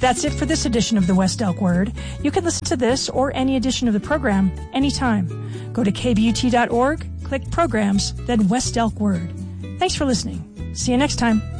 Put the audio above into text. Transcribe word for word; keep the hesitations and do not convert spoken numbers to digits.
That's it for this edition of the West Elk Word. You can listen to this or any edition of the program anytime. Go to K B U T dot org, click Programs, then West Elk Word. Thanks for listening. See you next time.